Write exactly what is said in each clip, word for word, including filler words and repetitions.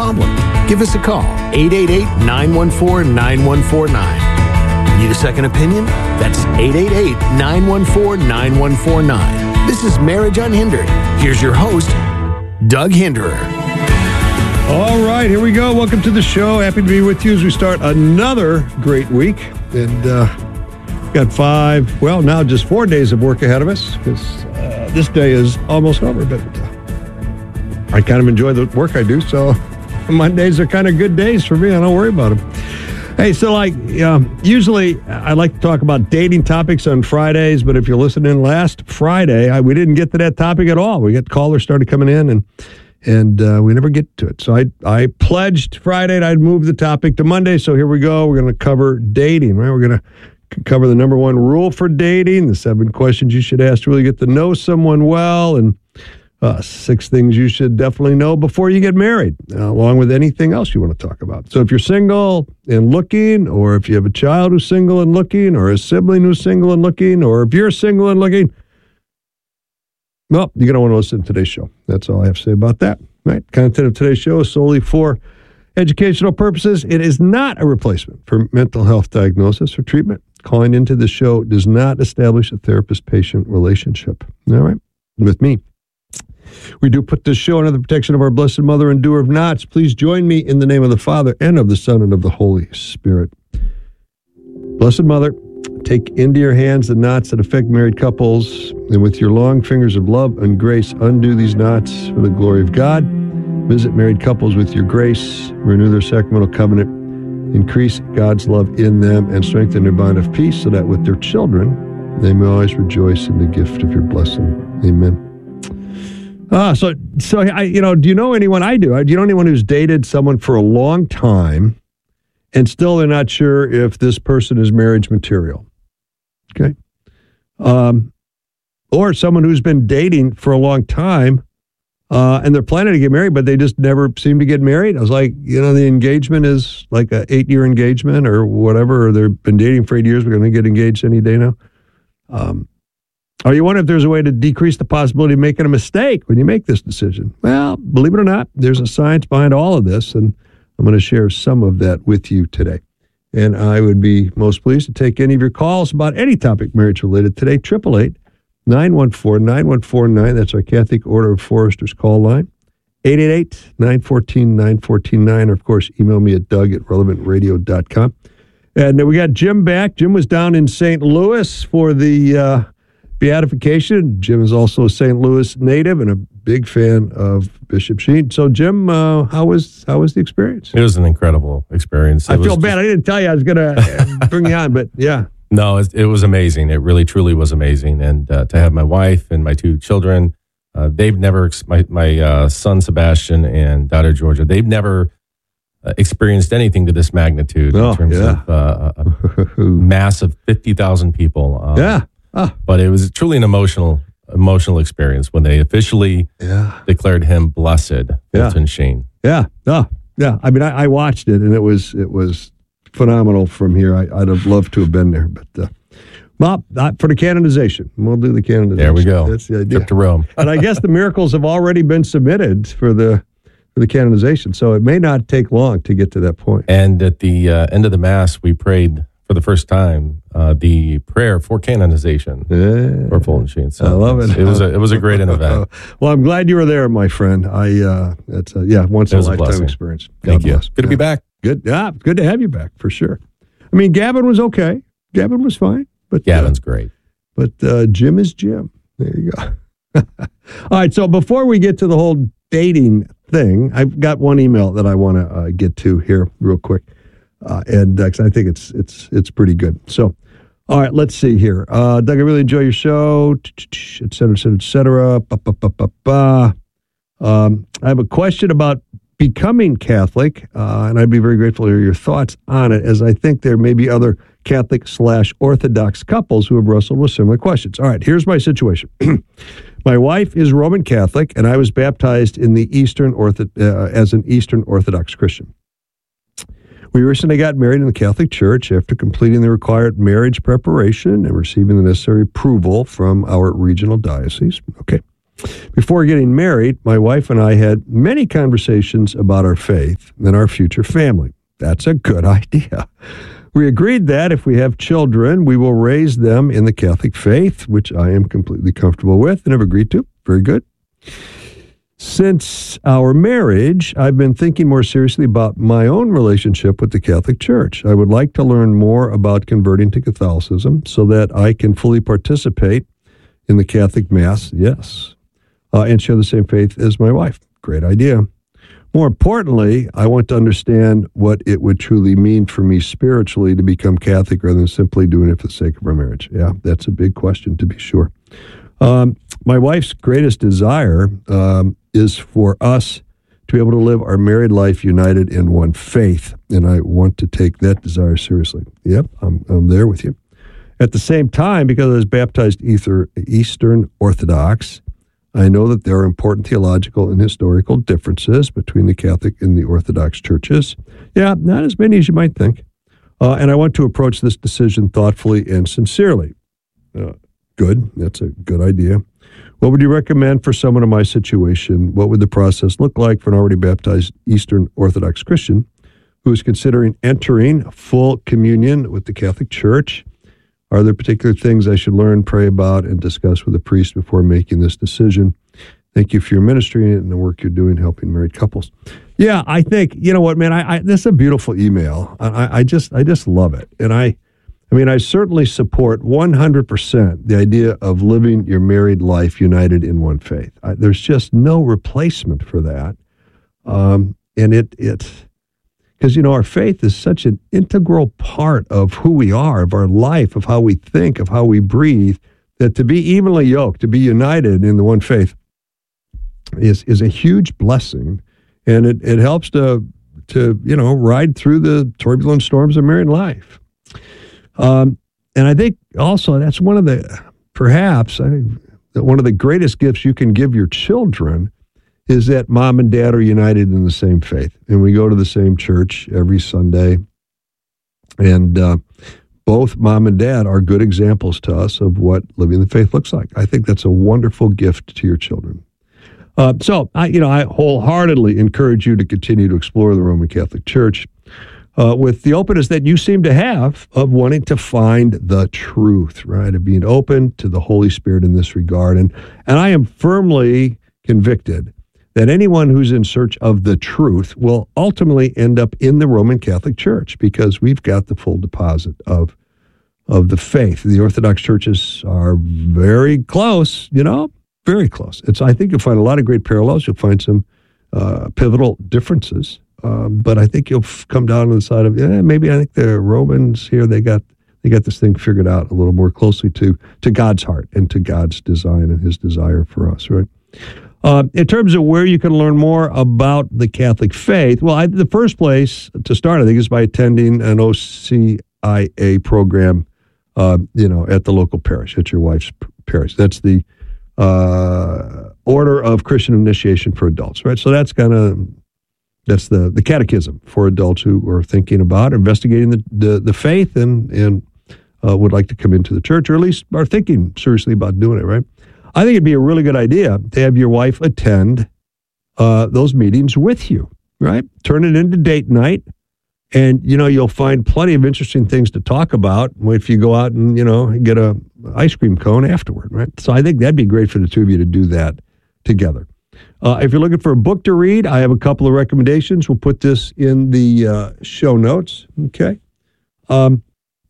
problem? Give us a call, eight eight eight, nine one four, nine one four nine. Need a second opinion? That's eight eight eight, nine one four, nine one four nine. This is Marriage Unhindered. Here's your host, Doug Hinderer. All right, here we go. Welcome to the show. Happy to be with you as we start another great week. And uh, got five, well, now just four days of work ahead of us because uh, this day is almost over. But uh, I kind of enjoy the work I do, so Mondays are kind of good days for me. I don't worry about them. Hey, so like, um, usually I like to talk about dating topics on Fridays, but if you're listening last Friday, I, we didn't get to that topic at all. We got callers started coming in, and and uh, we never get to it. So I I pledged Friday that I'd move the topic to Monday, so here we go. We're going to cover dating, right? We're going to cover the number one rule for dating, the seven questions you should ask to really get to know someone well, and Uh, six things you should definitely know before you get married, uh, along with anything else you want to talk about. So if you're single and looking, or if you have a child who's single and looking, or a sibling who's single and looking, or if you're single and looking, well, you're going to want to listen to today's show. That's all I have to say about that. Right? Content of today's show is solely for educational purposes. It is not a replacement for mental health diagnosis or treatment. Calling into the show does not establish a therapist-patient relationship. All right? With me. We do put this show under the protection of our Blessed Mother and Doer of Knots. Please join me in the name of the Father, and of the Son, and of the Holy Spirit. Blessed Mother, take into your hands the knots that affect married couples, and with your long fingers of love and grace, undo these knots for the glory of God. Visit married couples with your grace, renew their sacramental covenant, increase God's love in them, and strengthen their bond of peace, so that with their children, they may always rejoice in the gift of your blessing. Amen. Ah, so, so I, you know, do you know anyone? I do. Do you know anyone who's dated someone for a long time and still they're not sure if this person is marriage material? Okay. Um, or someone who's been dating for a long time uh, and they're planning to get married, but they just never seem to get married. I was like, you know, the engagement is like an eight-year engagement or whatever, or they've been dating for eight years. We're going to get engaged any day now. Um, Or you wonder if there's a way to decrease the possibility of making a mistake when you make this decision. Well, believe it or not, there's a science behind all of this, and I'm going to share some of that with you today. And I would be most pleased to take any of your calls about any topic marriage-related today. eight eight eight, nine one four, nine one four nine. That's our Catholic Order of Foresters call line. eight eight eight, nine one four, nine one four nine. Or, of course, email me at doug at relevant radio dot com. And we got Jim back. Jim was down in Saint Louis for the Uh, beatification. Jim is also a Saint Louis native and a big fan of Bishop Sheen. So, Jim, uh, how was how was the experience? It was an incredible experience. It I feel just, bad. I didn't tell you I was going to bring you on, but yeah. No, it, it was amazing. It really, truly was amazing. And uh, to have my wife and my two children, uh, they've never, my, my uh, son Sebastian and daughter Georgia, they've never uh, experienced anything to this magnitude oh, in terms yeah. of uh, a mass of fifty thousand people. Um, yeah. Oh. But it was truly an emotional emotional experience when they officially yeah. declared him blessed, Yeah. Fulton Sheen. Yeah. Oh, yeah. I mean, I, I watched it, and it was it was phenomenal from here. I, I'd have loved to have been there. But, uh, well, not for the canonization. We'll do the canonization. There we go. That's the idea. Trip to Rome. And I guess the miracles have already been submitted for the for the canonization, so it may not take long to get to that point. And at the uh, end of the Mass, we prayed for the first time uh, the prayer for canonization yeah. for Fulton Sheen. So I love it. It was a it was a great event. Well, I'm glad you were there, my friend. I uh, that's a, yeah, once in a lifetime experience. God Thank you. bless. Good to yeah. be back. Good. Yeah, good to have you back for sure. I mean, Gavin was okay. Gavin was fine, but Gavin's uh, great. But uh, Jim is Jim. There you go. All right. So before we get to the whole dating thing, I've got one email that I want to uh, get to here real quick. Uh, and uh, I think it's it's it's pretty good. So, all right, let's see here. Uh, Doug, I really enjoy your show, et cetera, et cetera, et cetera. Ba, ba, ba, ba, ba. Um, I have a question about becoming Catholic, uh, and I'd be very grateful to hear your thoughts on it, as I think there may be other Catholic slash Orthodox couples who have wrestled with similar questions. All right, here's my situation. My wife is Roman Catholic, and I was baptized in the Eastern Ortho- uh, as an Eastern Orthodox Christian. We recently got married in the Catholic Church after completing the required marriage preparation and receiving the necessary approval from our regional diocese. Okay. Before getting married, my wife and I had many conversations about our faith and our future family. That's a good idea. We agreed that if we have children, we will raise them in the Catholic faith, which I am completely comfortable with and have agreed to. Very good. Since our marriage, I've been thinking more seriously about my own relationship with the Catholic Church. I would like to learn more about converting to Catholicism so that I can fully participate in the Catholic Mass, yes, uh, and share the same faith as my wife. Great idea. More importantly, I want to understand what it would truly mean for me spiritually to become Catholic rather than simply doing it for the sake of our marriage. Yeah, that's a big question, to be sure. Um, my wife's greatest desire um, is for us to be able to live our married life united in one faith, and I want to take that desire seriously. Yep, I'm, I'm there with you. At the same time, because I was baptized either Eastern Orthodox, I know that there are important theological and historical differences between the Catholic and the Orthodox churches. Yeah, not as many as you might think. Uh, and I want to approach this decision thoughtfully and sincerely. Uh, good. That's a good idea. What would you recommend for someone in my situation? What would the process look like for an already baptized Eastern Orthodox Christian who is considering entering full communion with the Catholic Church? Are there particular things I should learn, pray about, and discuss with a priest before making this decision? Thank you for your ministry and the work you're doing helping married couples. Yeah, I think, you know what, man, I, I this is a beautiful email. I, I just I just love it. And I, I mean, I certainly support one hundred percent the idea of living your married life united in one faith. I, there's just no replacement for that. Um, and it it... Because, you know, our faith is such an integral part of who we are, of our life, of how we think, of how we breathe, that to be evenly yoked, to be united in the one faith is is a huge blessing. And it, it helps to, to, you know, ride through the turbulent storms of married life. Um, and I think also that's one of the, perhaps, I think that one of the greatest gifts you can give your children is that mom and dad are united in the same faith. And we go to the same church every Sunday. And uh, both mom and dad are good examples to us of what living the faith looks like. I think that's a wonderful gift to your children. Uh, so, I, you know, I wholeheartedly encourage you to continue to explore the Roman Catholic Church uh, with the openness that you seem to have of wanting to find the truth, right? Of being open to the Holy Spirit in this regard. And, and I am firmly convicted that anyone who's in search of the truth will ultimately end up in the Roman Catholic Church because we've got the full deposit of of the faith. The Orthodox churches are very close, you know, very close. It's I think you'll find a lot of great parallels. You'll find some uh, pivotal differences, um, but I think you'll f- come down to the side of yeah, maybe I think the Romans here they got they got this thing figured out a little more closely to to God's heart and to God's design and His desire for us, right? Uh, in terms of where you can learn more about the Catholic faith, well, I, the first place to start, I think, is by attending an O C I A program, uh, you know, at the local parish, at your wife's parish. That's the uh, Order of Christian Initiation for Adults, right? So that's kind of, that's the, the catechism for adults who are thinking about investigating the, the, the faith and, and uh, would like to come into the church, or at least are thinking seriously about doing it, right? I think it'd be a really good idea to have your wife attend uh, those meetings with you, right? Turn it into date night, and, you know, you'll find plenty of interesting things to talk about if you go out and, you know, get a ice cream cone afterward, right? So I think that'd be great for the two of you to do that together. Uh, if you're looking for a book to read, I have a couple of recommendations. We'll put this in the uh, show notes, okay? Um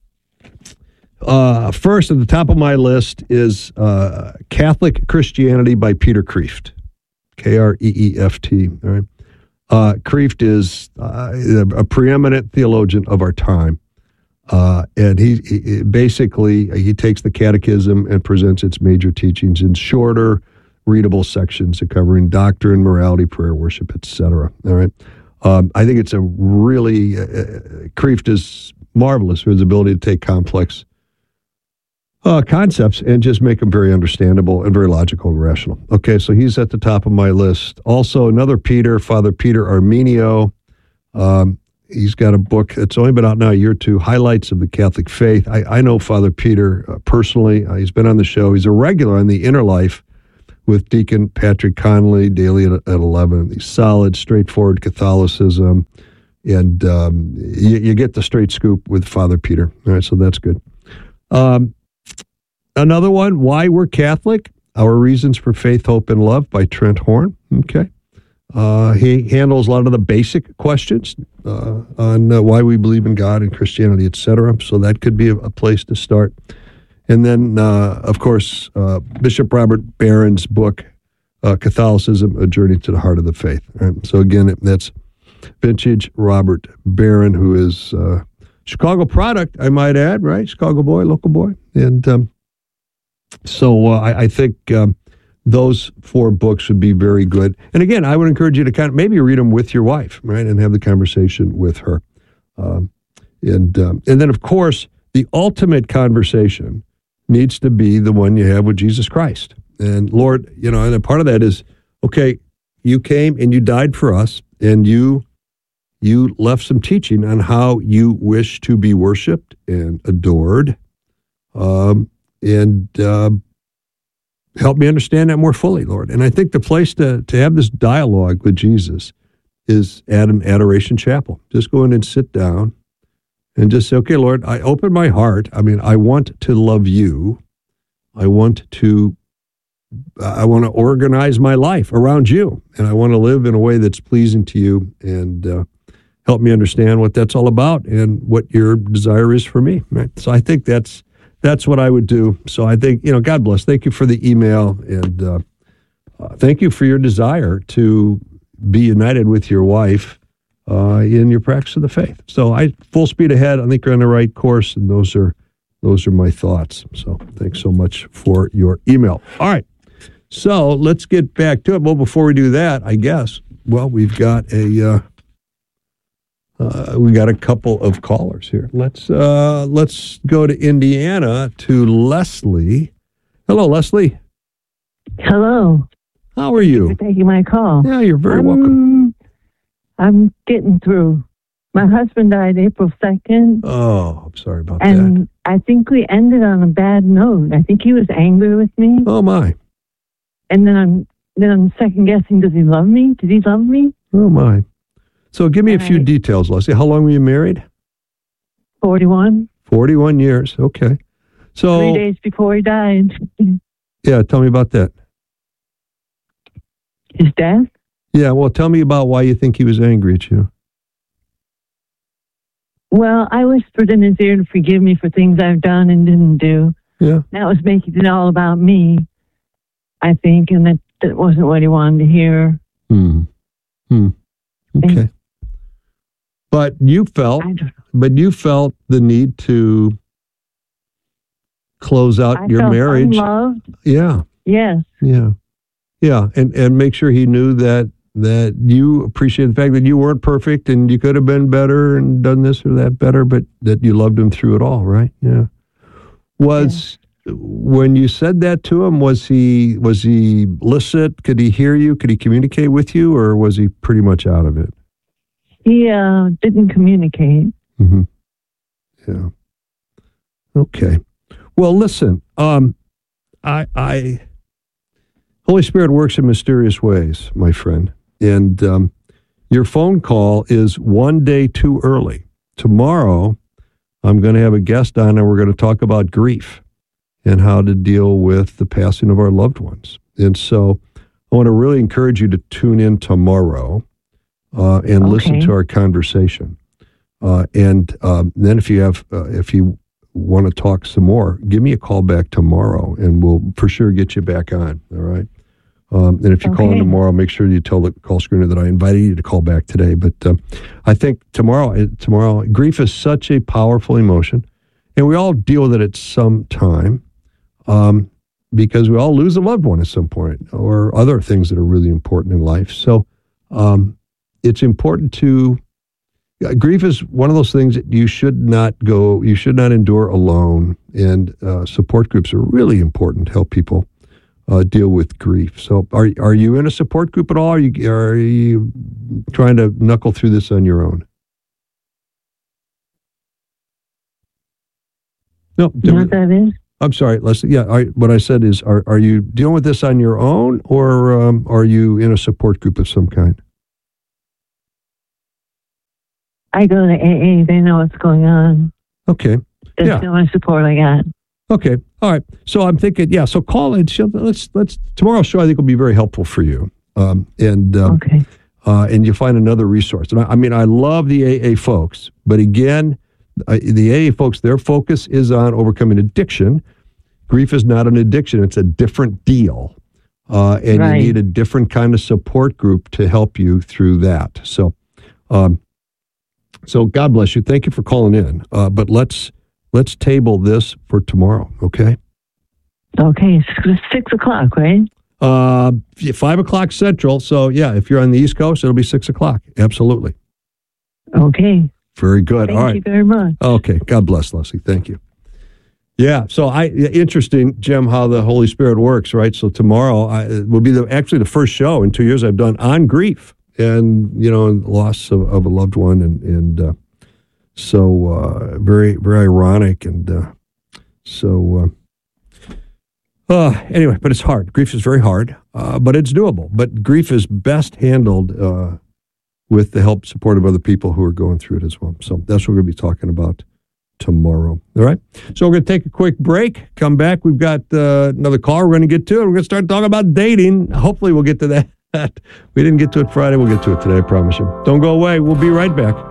Uh, first, at the top of my list is uh, Catholic Christianity by Peter Kreeft, K R E E F T. All right. Uh, Kreeft is uh, a preeminent theologian of our time, uh, and he, he basically he takes the Catechism and presents its major teachings in shorter, readable sections covering doctrine, morality, prayer, worship, et cetera. All right. Um, I think it's a really uh, Kreeft is marvelous for his ability to take complex Uh, concepts and just make them very understandable and very logical and rational. Okay, so he's at the top of my list. Also, another Peter, Father Peter Armenio. Um, he's got a book that's only been out now a year or two, Highlights of the Catholic Faith. I, I know Father Peter uh, personally. Uh, he's been on the show. He's a regular on the Inner Life with Deacon Patrick Conley daily at, at eleven. The solid, straightforward Catholicism. And um, you, you get the straight scoop with Father Peter. All right, so that's good. Um, another one, Why We're Catholic, Our Reasons for Faith, Hope, and Love by Trent Horn. Okay. Uh, he handles a lot of the basic questions uh, on uh, why we believe in God and Christianity, et cetera. So that could be a, a place to start. And then, uh, of course, uh, Bishop Robert Barron's book, uh, Catholicism, A Journey to the Heart of the Faith. Right? So again, that's vintage Robert Barron, who is uh, Chicago product, I might add, right? Chicago boy, local boy. And um, so uh, I, I think um, those four books would be very good. And again, I would encourage you to kind of maybe read them with your wife, right? And have the conversation with her. Um, and um, and then, of course, the ultimate conversation needs to be the one you have with Jesus Christ. And Lord, you know, and a part of that is, okay, you came and you died for us, and you you left some teaching on how you wish to be worshiped and adored, um, and uh, help me understand that more fully, Lord. And I think the place to, to have this dialogue with Jesus is at an adoration chapel. Just go in and sit down and just say, okay, Lord, I open my heart. I mean, I want to love you. I want to I want to organize my life around you, and I want to live in a way that's pleasing to you, and uh, help me understand what that's all about and what your desire is for me. Right? So I think that's that's what I would do. So I think, you know, God bless. Thank you for the email, and uh, uh, thank you for your desire to be united with your wife uh, in your practice of the faith. So I full speed ahead. I think you're on the right course, and those are those are my thoughts. So thanks so much for your email. All right. So let's get back to it. Well, before we do that, I guess, well, we've got a uh, uh, we got a couple of callers here. Let's uh, let's go to Indiana to Leslie. Hello, Leslie. Hello. How are you? Thank you for taking my call. Yeah, you're very I'm, welcome. I'm getting through. My husband died April second. Oh, I'm sorry about and that. I think we ended on a bad note. I think he was angry with me. Oh, my. And then I'm then I'm second guessing, does he love me? Did he love me? Oh, my. So give me a All few right. details, Leslie. How long were you married? forty-one. forty-one years. Okay. So, Three days before he died. yeah, tell me about that. His death? Yeah, well, tell me about why you think he was angry at you. Well, I whispered in his ear to forgive me for things I've done and didn't do. Yeah. That was making it all about me, I think, and that, that wasn't what he wanted to hear. Hmm. Hmm. Okay. But you felt, I don't but you felt the need to close out I your felt marriage. unloved. Yeah. Yes. Yeah. Yeah. And and make sure he knew that that you appreciate the fact that you weren't perfect and you could have been better and done this or that better, but that you loved him through it all, right? Yeah. Was yeah. When you said that to him, was he was he licit? Could he hear you? Could he communicate with you, or was he pretty much out of it? He uh, didn't communicate. Mm-hmm. Yeah. Okay. Well, listen. Um, I, I, Holy Spirit works in mysterious ways, my friend, and um, your phone call is one day too early. Tomorrow, I'm going to have a guest on, and we're going to talk about grief and how to deal with the passing of our loved ones. And so, I want to really encourage you to tune in tomorrow. Uh, and okay. listen to our conversation. Uh, and um, then if you have, uh, if you want to talk some more, give me a call back tomorrow, and we'll for sure get you back on. All right. Um, and if you okay. call in tomorrow, make sure you tell the call screener that I invited you to call back today. But um, I think tomorrow, tomorrow, grief is such a powerful emotion, and we all deal with it at some time, um, because we all lose a loved one at some point, or other things that are really important in life. So. Um, It's important to, uh, grief is one of those things that you should not go, you should not endure alone. And uh, support groups are really important to help people uh, deal with grief. So are are you in a support group at all? Are you, are you trying to knuckle through this on your own? No. You know what that is? I'm sorry, Leslie. Yeah, I, what I said is, are are you dealing with this on your own, or um, are you in a support group of some kind? I go to A A. They know what's going on. Okay. That's yeah. the only support I got. Okay. All right. So I'm thinking, yeah. So call it. Let's let's tomorrow's show. I think will be very helpful for you. Um, and um, Okay. Uh, and you find another resource. And I, I mean, I love the A A folks, but again, I, the A A folks, their focus is on overcoming addiction. Grief is not an addiction; it's a different deal, uh, and Right. you need a different kind of support group to help you through that. So, um, so God bless you. Thank you for calling in. Uh, but let's let's table this for tomorrow. Okay. Okay. It's six o'clock, right? Uh, five o'clock Central. So yeah, if you're on the East Coast, it'll be six o'clock. Absolutely. Okay. Very good. Thank All right. you very much. Okay. God bless, Leslie. Thank you. Yeah. So I interesting, Jim, how the Holy Spirit works, right? So tomorrow I, will be the actually the first show in two years I've done on grief and you know loss of, of a loved one, and and uh, so uh, very very ironic, and uh, so. Uh, Uh, anyway, but it's hard. Grief is very hard, uh, but it's doable. But grief is best handled uh, with the help, support of other people who are going through it as well. So that's what we're going to be talking about tomorrow. All right? So we're going to take a quick break, come back. We've got uh, another call we're going to get to, and we're going to start talking about dating. Hopefully we'll get to that. We didn't get to it Friday. We'll get to it today, I promise you. Don't go away. We'll be right back.